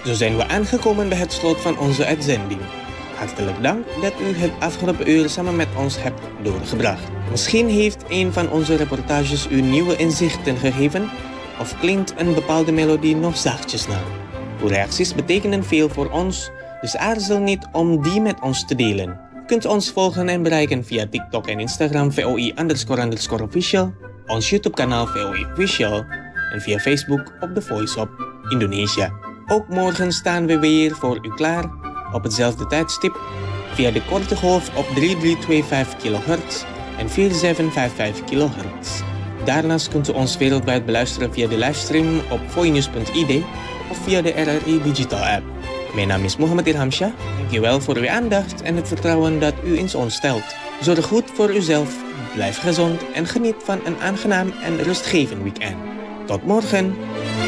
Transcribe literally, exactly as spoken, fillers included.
Zo zijn we aangekomen bij het slot van onze uitzending. Hartelijk dank dat u het afgelopen uur samen met ons hebt doorgebracht. Misschien heeft een van onze reportages u nieuwe inzichten gegeven of klinkt een bepaalde melodie nog zachtjes na. Uw reacties betekenen veel voor ons, dus aarzel niet om die met ons te delen. U kunt ons volgen en bereiken via TikTok en Instagram V O I underscore underscore official, ons YouTube kanaal V O I official en via Facebook op The Voice of Indonesia. Ook morgen staan we weer voor u klaar op hetzelfde tijdstip via de korte golf op drie drie twee vijf kilohertz en vier zeven vijf vijf kilohertz. Daarnaast kunt u ons wereldwijd beluisteren via de livestream op voinews punt I D of via de R R I Digital App. Mijn naam is Mohammed Ilhamshah. Dankjewel voor uw aandacht en het vertrouwen dat u in ons stelt. Zorg goed voor uzelf, blijf gezond en geniet van een aangenaam en rustgevend weekend. Tot morgen!